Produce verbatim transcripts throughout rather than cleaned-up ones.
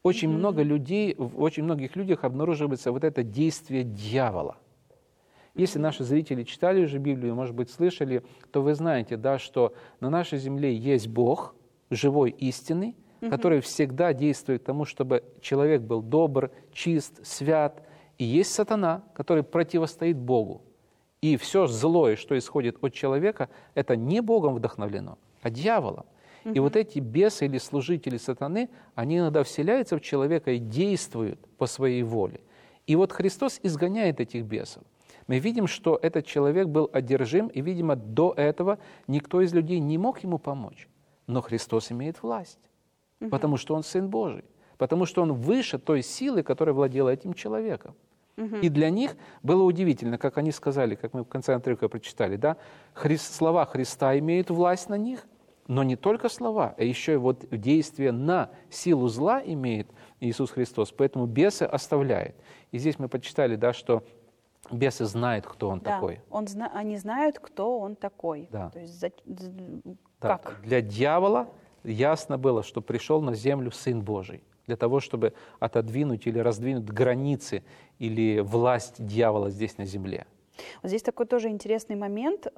Очень Мгм. много людей, в очень многих людях обнаруживается вот это действие дьявола. Если наши зрители читали уже Библию, может быть, слышали, то вы знаете, да, что на нашей земле есть Бог, живой, истинный, Мгм. который всегда действует к тому, чтобы человек был добр, чист, свят. И есть сатана, который противостоит Богу. И все злое, что исходит от человека, это не Богом вдохновлено, а дьяволом. И Мгм. вот эти бесы или служители сатаны, они иногда вселяются в человека и действуют по своей воле. И вот Христос изгоняет этих бесов. Мы видим, что этот человек был одержим, и, видимо, до этого никто из людей не мог ему помочь. Но Христос имеет власть, Мгм. потому что Он Сын Божий, потому что Он выше той силы, которая владела этим человеком. Мгм. И для них было удивительно, как они сказали, как мы в конце отрывка прочитали, да, Хри- слова Христа имеют власть на них, но не только слова, а еще и вот действие на силу зла имеет Иисус Христос, поэтому бесы оставляет. И здесь мы почитали, да, что бесы знают, кто Он Да, такой. он зна- они знают, кто он такой. Да. То есть за- з- Да, как? Для дьявола ясно было, что пришел на землю Сын Божий, для того, чтобы отодвинуть или раздвинуть границы или власть дьявола здесь на земле. Вот здесь такой тоже интересный момент.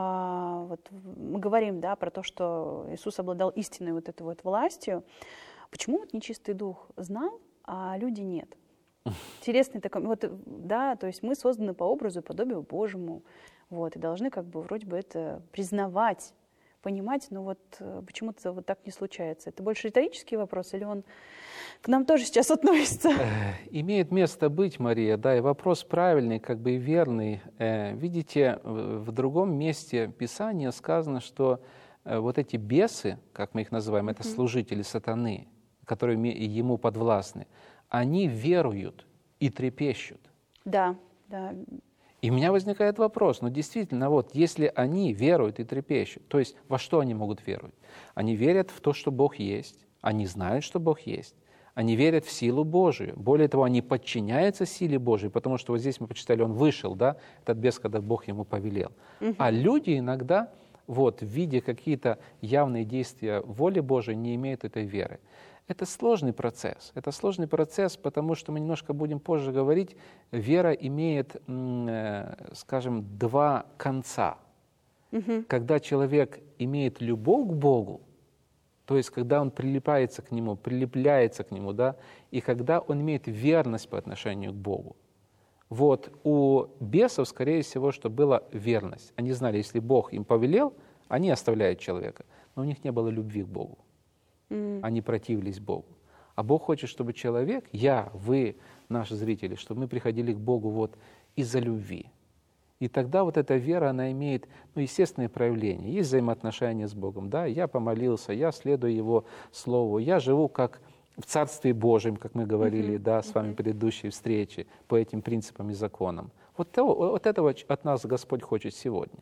А, Вот мы говорим, да, про то, что Иисус обладал истинной вот этой вот властью. Почему вот нечистый дух знал, а люди нет? Интересный такой, вот, да, то есть мы созданы по образу и подобию Божьему, вот, и должны как бы вроде бы это признавать, понимать, но вот э, почему-то вот так не случается. Это больше риторический вопрос, или он к нам тоже сейчас относится? Э, Имеет место быть, Мария, да, и вопрос правильный, как бы и верный. Э, Видите, в в другом месте Писания сказано, что э, вот эти бесы, как мы их называем, это Мгм. служители сатаны, которые ме- ему подвластны, они веруют и трепещут. Да, да. И у меня возникает вопрос, ну действительно, вот если они веруют и трепещут, то есть во что они могут веровать? Они верят в то, что Бог есть, они знают, что Бог есть, они верят в силу Божию. Более того, они подчиняются силе Божией, потому что вот здесь мы почитали, он вышел, да, этот бес, когда Бог ему повелел. А люди иногда, вот, видя какие-то явные действия воли Божией, не имеют этой веры. Это сложный процесс. Это сложный процесс, потому что мы немножко будем позже говорить, вера имеет, м, э, скажем, два конца. Мгм. Когда человек имеет любовь к Богу, то есть когда он прилипается к Нему, прилепляется к Нему, да, и когда он имеет верность по отношению к Богу. Вот у бесов, скорее всего, что была верность. Они знали, если Бог им повелел, они оставляют человека, но у них не было любви к Богу. М. Они противились Богу. А Бог хочет, чтобы человек, я, вы, наши зрители, чтобы мы приходили к Богу вот из-за любви. И тогда вот эта вера, она имеет, ну, естественные проявления. Есть взаимоотношения с Богом, да, я помолился, я следую Его Слову, я живу как в Царстве Божьем, как мы говорили, Мгм, да, с вами в мгм. предыдущей встрече, по этим принципам и законам. Вот, того, вот этого от нас Господь хочет сегодня.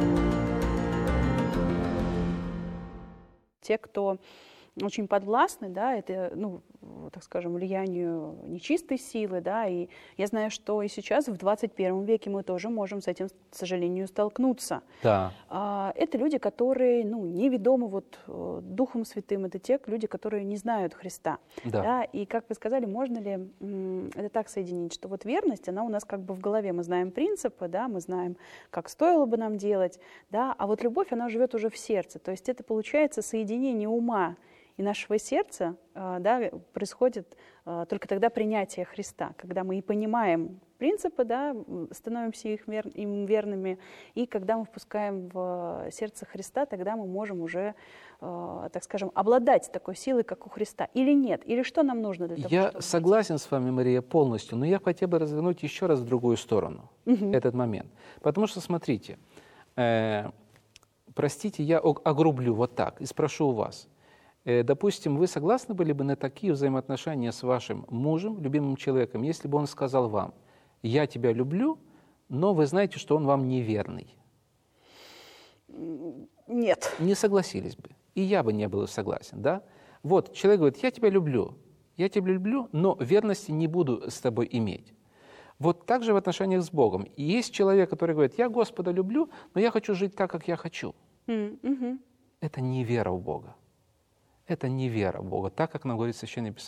Те, кто очень подвластны, да, это, ну, так скажем, влиянию нечистой силы, да, и я знаю, что и сейчас, в двадцать первом веке, мы тоже можем с этим, к сожалению, столкнуться. Да. А, Это люди, которые, ну, неведомы вот э, Духом Святым, это те люди, которые не знают Христа. Да. И, как вы сказали, можно ли м, это так соединить, что вот верность, она у нас как бы в голове, мы знаем принципы, да, мы знаем, как стоило бы нам делать, да, а вот любовь, она живет уже в сердце, то есть это получается соединение ума и нашего сердца, э, да, происходит э, только тогда принятие Христа, когда мы и понимаем принципы, да, становимся их вер, им верными, и когда мы впускаем в сердце Христа, тогда мы можем уже, э, так скажем, обладать такой силой, как у Христа. Или нет? Или что нам нужно для того, Я чтобы... согласен с вами, Мария, полностью, но я хотел бы развернуть еще раз в другую сторону Мгм. этот момент. Потому что, смотрите, э, простите, я ог- огрублю вот так и спрошу у вас. Э, допустим, вы согласны были бы на такие взаимоотношения с вашим мужем, любимым человеком, если бы он сказал вам: «Я тебя люблю, но вы знаете, что он вам неверный». Нет. Не согласились бы. И я бы не был согласен, да? Вот, человек говорит: «Я тебя люблю, я тебя люблю, но верности не буду с тобой иметь». Вот так же в отношениях с Богом. И есть человек, который говорит: «Я Господа люблю, но я хочу жить так, как я хочу». М, мгм. Это не вера в Бога. Это не вера в Бога, так, как нам говорит Священное Писание.